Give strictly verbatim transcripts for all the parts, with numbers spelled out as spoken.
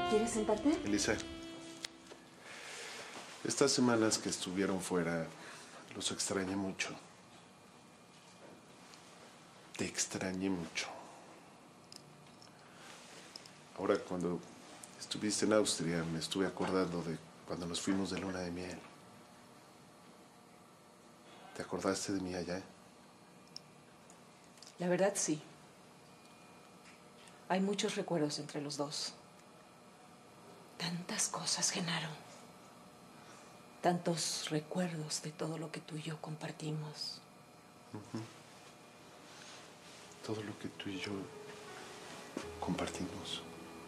¿Quieres sentarte? Elisa, estas semanas que estuvieron fuera, los extrañé mucho. Te extrañé mucho. Ahora, cuando estuviste en Austria, me estuve acordando de cuando nos fuimos de luna de miel. ¿Te acordaste de mí allá? La verdad, sí. Hay muchos recuerdos entre los dos. Tantas cosas, Genaro. Tantos recuerdos de todo lo que tú y yo compartimos. Uh-huh. Todo lo que tú y yo compartimos.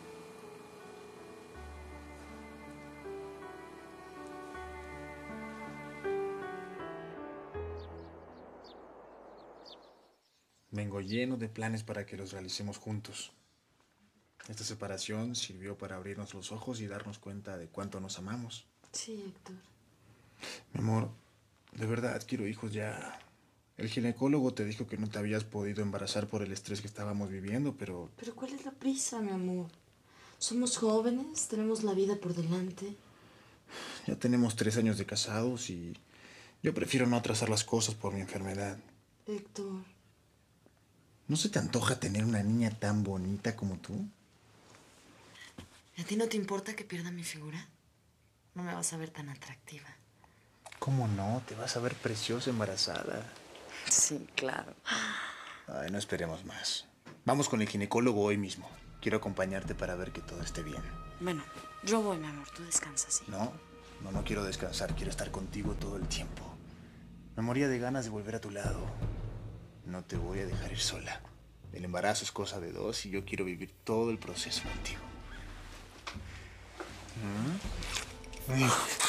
Vengo lleno de planes para que los realicemos juntos. Esta separación sirvió para abrirnos los ojos y darnos cuenta de cuánto nos amamos. Sí, Héctor. Mi amor, de verdad quiero hijos ya. El ginecólogo te dijo que no te habías podido embarazar por el estrés que estábamos viviendo, pero... ¿Pero cuál es la prisa, mi amor? Somos jóvenes, tenemos la vida por delante. Ya tenemos tres años de casados y yo prefiero no atrasar las cosas por mi enfermedad. Héctor... ¿No se te antoja tener una niña tan bonita como tú? ¿A ti no te importa que pierda mi figura? No me vas a ver tan atractiva. ¿Cómo no? Te vas a ver preciosa embarazada. Sí, claro. Ay, no esperemos más. Vamos con el ginecólogo hoy mismo. Quiero acompañarte para ver que todo esté bien. Bueno, yo voy, mi amor. Tú descansas, ¿sí? No, no, no quiero descansar. Quiero estar contigo todo el tiempo. Me moría de ganas de volver a tu lado. No te voy a dejar ir sola. El embarazo es cosa de dos y yo quiero vivir todo el proceso contigo. ¿Mm?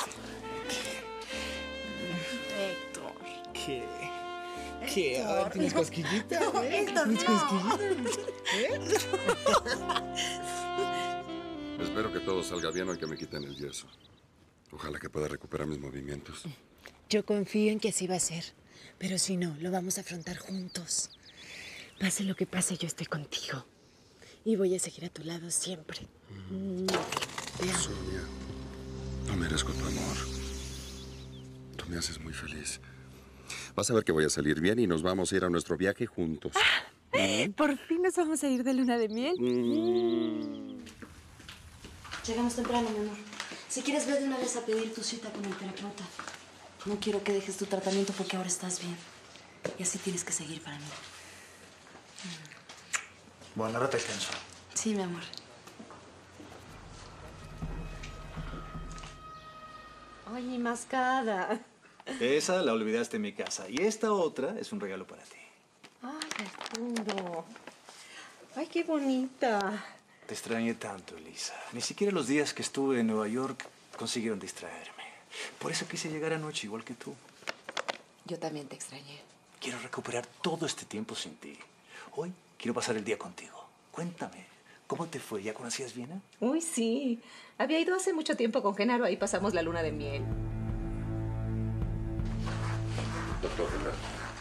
Héctor. ¿Qué? ¿Qué? A ver, ¿tienes cosquillita? No, ¿Eh? Héctor, ¿Tienes no. cosquillita? ¿Eh? Espero que todo salga bien hoy que me quiten el yeso. Ojalá que pueda recuperar mis movimientos. Yo confío en que así va a ser. Pero si no, lo vamos a afrontar juntos. Pase lo que pase, yo estoy contigo. Y voy a seguir a tu lado siempre. Mm. Te amo. Sonia, no merezco tu amor. Tú me haces muy feliz. Vas a ver que voy a salir bien y nos vamos a ir a nuestro viaje juntos. Ah, ¿Mm? Por fin nos vamos a ir de luna de miel. Mm. Llegamos temprano, mi amor. Si quieres, ve de una vez a pedir tu cita con el terapeuta. No quiero que dejes tu tratamiento porque ahora estás bien. Y así tienes que seguir para mí. Bueno, ahora te descanso. Sí, mi amor. Oye, mascada. Esa la olvidaste en mi casa. Y esta otra es un regalo para ti. Ay, Arturo. Ay, qué bonita. Te extrañé tanto, Elisa. Ni siquiera los días que estuve en Nueva York consiguieron distraerme. Por eso quise llegar anoche, igual que tú. Yo también te extrañé. Quiero recuperar todo este tiempo sin ti. Hoy quiero pasar el día contigo. Cuéntame, ¿cómo te fue? ¿Ya conocías Viena? Uy, sí. Había ido hace mucho tiempo con Genaro. Ahí pasamos la luna de miel. Doctor Genaro.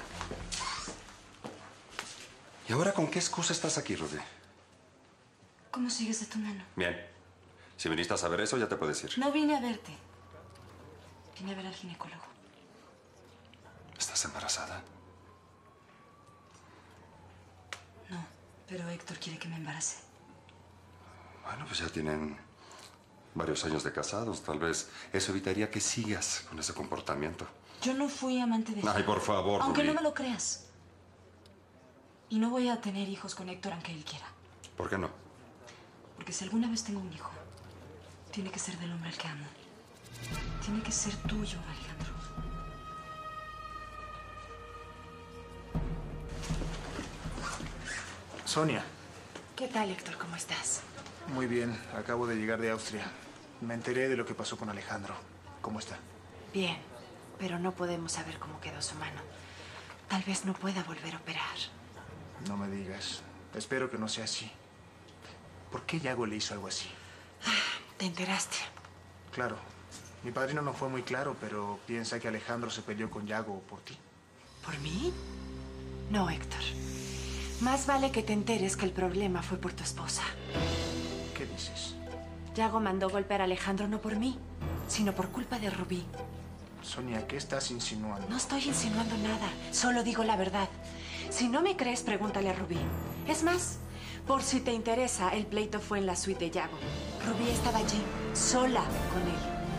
¿Y ahora con qué excusa estás aquí, Rudy? ¿Cómo sigues de tu mano? Bien. Si viniste a saber eso, ya te puedes ir. No vine a verte. Vine a ver al ginecólogo. ¿Estás embarazada? No, pero Héctor quiere que me embarace. Bueno, pues ya tienen varios años de casados. Tal vez eso evitaría que sigas con ese comportamiento. Yo no fui amante de... Ay, por favor, Aunque Ruby. no me lo creas. Y no voy a tener hijos con Héctor aunque él quiera. ¿Por qué no? Porque si alguna vez tengo un hijo, tiene que ser del hombre al que amo. Tiene que ser tuyo, Alejandro. Sonia. ¿Qué tal, Héctor? ¿Cómo estás? Muy bien. Acabo de llegar de Austria. Me enteré de lo que pasó con Alejandro. ¿Cómo está? Bien, pero no podemos saber cómo quedó su mano. Tal vez no pueda volver a operar. No me digas. Espero que no sea así. ¿Por qué Yago le hizo algo así? ¿Te enteraste? Claro. Mi padrino no fue muy claro, pero piensa que Alejandro se peleó con Yago por ti. ¿Por mí? No, Héctor. Más vale que te enteres que el problema fue por tu esposa. ¿Qué dices? Yago mandó golpear a Alejandro no por mí, sino por culpa de Rubí. Sonia, ¿qué estás insinuando? No estoy insinuando nada, solo digo la verdad. Si no me crees, pregúntale a Rubí. Es más, por si te interesa, el pleito fue en la suite de Yago. Rubí estaba allí, sola con él.